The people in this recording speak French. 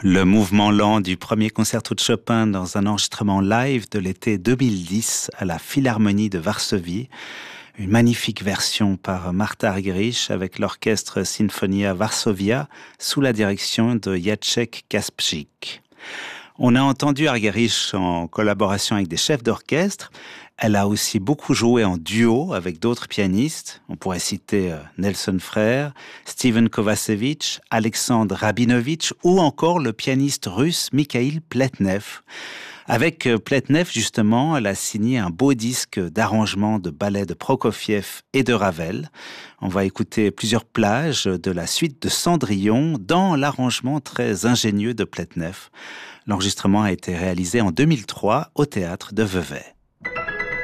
Le mouvement lent du premier concerto de Chopin dans un enregistrement live de l'été 2010 à la Philharmonie de Varsovie. Une magnifique version par Martha Argerich avec l'orchestre Sinfonia Varsovia sous la direction de Jacek Kasprzak. On a entendu Argerich en collaboration avec des chefs d'orchestre. Elle a aussi beaucoup joué en duo avec d'autres pianistes. On pourrait citer Nelson Frère, Steven Kovacevic, Alexandre Rabinovitch ou encore le pianiste russe Mikhail Pletnev. Avec Pletnev, justement, elle a signé un beau disque d'arrangements de ballets de Prokofiev et de Ravel. On va écouter plusieurs plages de la suite de Cendrillon dans l'arrangement très ingénieux de Pletnev. L'enregistrement a été réalisé en 2003 au théâtre de Vevey.